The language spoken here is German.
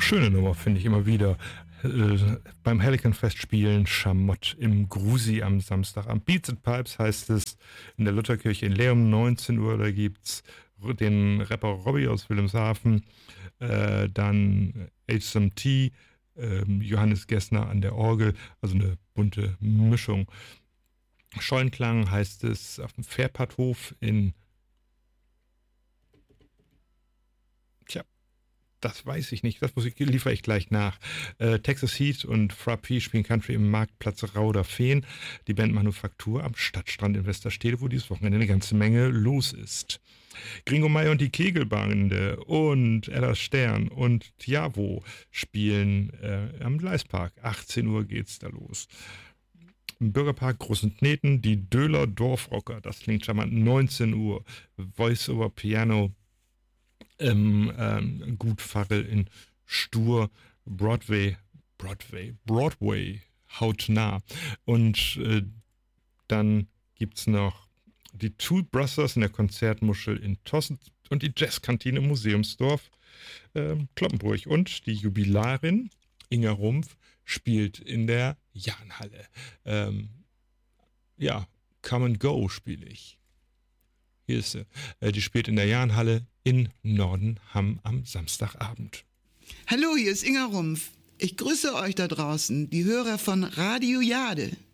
Schöne Nummer, finde ich immer wieder. Beim Helican-Fest spielen Schamott im Grusi am Samstag. Am Beats and Pipes heißt es in der Lutherkirche in Leum, 19 Uhr. Da gibt's den Rapper Robbie aus Wilhelmshaven, dann HSMT, Johannes Gessner an der Orgel, also eine bunte Mischung. Scheunklang heißt es auf dem Fährpadhof in... Das weiß ich nicht, das liefere ich gleich nach. Texas Heat und Frappy spielen Country im Marktplatz Rauderfehn. Die Band Manufaktur am Stadtstrand in Westerstede, wo dieses Wochenende eine ganze Menge los ist. Gringo Meier und die Kegelbande und Ella Stern und Tiavo spielen am Gleispark. 18 Uhr geht's da los. Im Bürgerpark Großenkneten, die Döhler Dorfrocker, das klingt charmant, 19 Uhr. Voice-over Piano Gutfarrel in Stur, Broadway, hautnah. Und dann gibt's noch die Two Brothers in der Konzertmuschel in Tossen und die Jazzkantine im Museumsdorf Kloppenburg. Und die Jubilarin Inga Rumpf spielt in der Jahnhalle. Come and Go spiele ich. Hier ist sie. Die spielt in der Jahnhalle in Nordenham am Samstagabend. Hallo, hier ist Inga Rumpf. Ich grüße euch da draußen, die Hörer von Radio Jade.